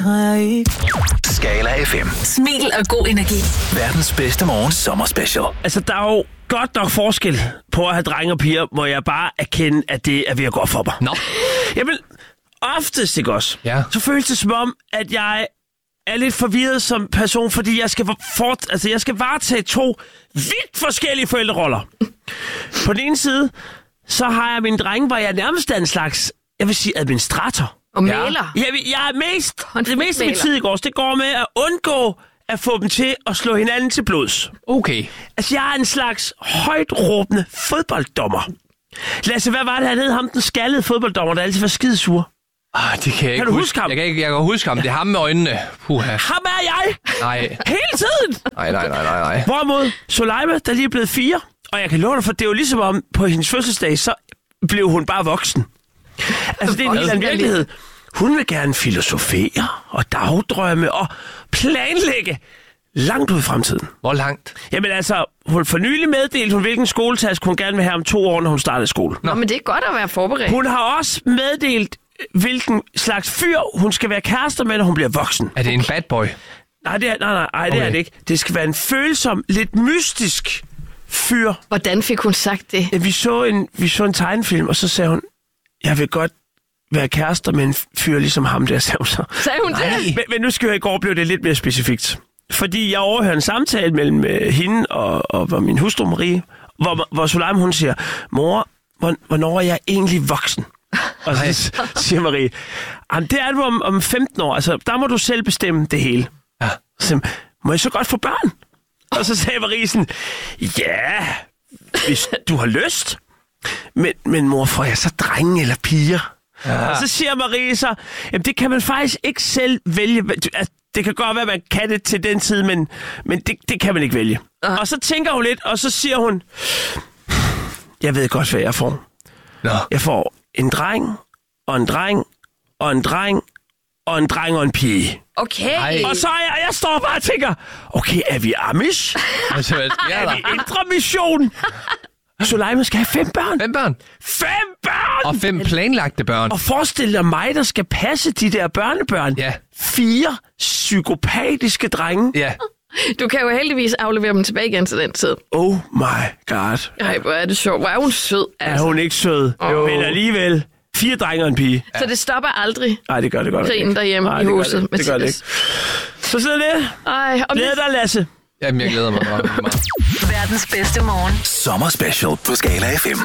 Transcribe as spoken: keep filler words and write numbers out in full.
Skala F M. Smil og god energi. Verdens bedste morgen sommerspecial. Altså, der er jo godt nok forskel på at have drenge og piger, hvor jeg bare erkende, at det er ved at gå for mig. Nå. Jamen, oftest ikke også. Ja. Så føles det som om, at jeg er lidt forvirret som person, fordi jeg skal, fort, altså, jeg skal varetage to vidt forskellige forældreroller. På den ene side, så har jeg min drenge, hvor jeg nærmest er en slags, jeg vil sige, administrator. Og maler. Ja. Jeg, jeg er mest, det meste af min tid i går, det går med at undgå at få dem til at slå hinanden til blods. Okay. Altså, jeg er en slags højt råbende fodbolddommer. Lasse, hvad var det, han hed? Ham, den skaldede fodbolddommer, der altid var skidesur. Ah, det kan jeg kan ikke du huske. huske ham? Jeg kan, ikke, jeg kan huske ham. Det er ham med øjnene. Puha. Ham er jeg! Nej. Hele tiden! Nej, nej, nej, nej, nej. Hvorimod Soleima, der lige er blevet fire, og jeg kan love dig, for det er jo ligesom om, på hendes fødselsdag, så blev hun bare voksen. Altså, det er en helt anden virkelighed. Hun vil gerne filosofere og dagdrømme og planlægge langt ud i fremtiden. Hvor langt? Jamen altså, hun for nylig meddelt, hun hvilken skoletask hun gerne vil have om to år, når hun starter skole. Nå, men det er godt at være forberedt. Hun har også meddelt, hvilken slags fyr hun skal være kærester med, når hun bliver voksen. Er det en bad boy? Nej, det er, nej, nej, nej, det okay. er det ikke. Det skal være en følsom, lidt mystisk fyr. Hvordan fik hun sagt det? Ja, vi, så en, vi så en tegnefilm, og så sagde hun, jeg vil godt være kærester med en fyr ligesom ham der, sagde hun så. Sagde hun det? Men, men nu skal jeg i går blev det lidt mere specifikt. Fordi jeg overhører en samtale mellem uh, hende og, og, og min hustru Marie, hvor, hvor Soleima, hun siger, mor, hvornår er jeg egentlig voksen? Og så siger Marie, det er du om, om femten år, altså der må du selv bestemme det hele. Ja. Så må jeg så godt få børn? Og så sagde Marie sådan, ja, hvis du har lyst. Men, men mor, får jeg så drenge eller piger? Ja. Og så siger Marie så, jamen det kan man faktisk ikke selv vælge. Altså, det kan godt være, at man kan det til den tid, men, men det, det kan man ikke vælge. Uh. Og så tænker hun lidt, og så siger hun, jeg ved godt, hvad jeg får. Nå. Jeg får en dreng, og en dreng, og en dreng, og en dreng og en pige. Okay. Ej. Og så er jeg, jeg står bare og tænker, okay, er vi Amish? Altså, hvad sker er der? vi Indre Mission? Soleima skal have fem børn. Fem børn? Fem børn! Og fem planlagte børn. Og forestil dig mig, der skal passe de der børnebørn. Ja. Fire psykopatiske drenge. Ja. Du kan jo heldigvis aflevere dem tilbage igen til den tid. Oh my god. Ej, hvor er det sjovt. Hvor er hun sød, altså. Er hun ikke sød? Oh. Men alligevel. Fire drenge og en pige. Så det stopper aldrig. Nej, det gør det godt. Krigen derhjemme Ej, i det huset. Det, det gør det ikke. Så sådan det. Ej, og Glæder dig, Lasse. Jamen, jeg glæder mig meget. Verdens bedste morgen. Sommerspecial på Skala F M.